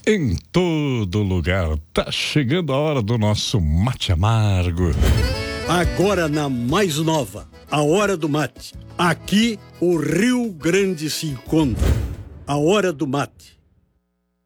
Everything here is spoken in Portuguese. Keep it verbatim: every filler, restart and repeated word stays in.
em todo lugar. Tá chegando a hora do nosso mate amargo. Agora na mais nova, a hora do mate. Aqui o Rio Grande se encontra. A hora do mate.